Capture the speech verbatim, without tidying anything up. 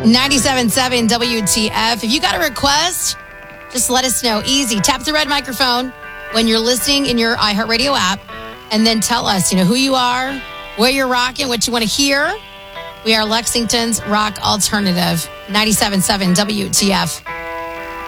ninety-seven point seven W T F. If you got a request, just let us know. Easy. Tap the red microphone when you're listening in your iHeartRadio app, and then tell us, you know, who you are, where you're rocking, what you want to hear. We are Lexington's Rock Alternative, ninety-seven point seven W T F.